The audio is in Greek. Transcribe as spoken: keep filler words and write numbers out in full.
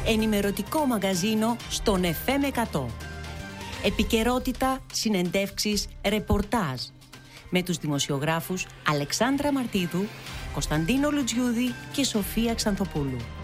ενημερωτικό μαγαζίνο στον εφ εμ εκατό. Επικαιρότητα, συνεντεύξεις, ρεπορτάζ. Με τους δημοσιογράφους Αλεξάνδρα Μαρτίδου, Κωνσταντίνο Λουτζιούδη και Σοφία Ξανθοπούλου.